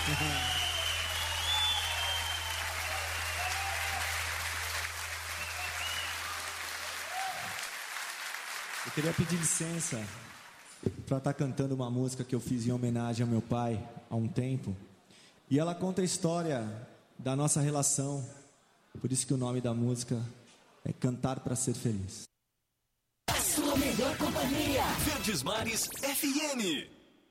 Eu queria pedir licença para estar cantando uma música que eu fiz em homenagem ao meu pai há um tempo. E ela conta a história da nossa relação. Por isso que o nome da música é Cantar para Ser Feliz. A sua melhor companhia. Verdes Mares FM.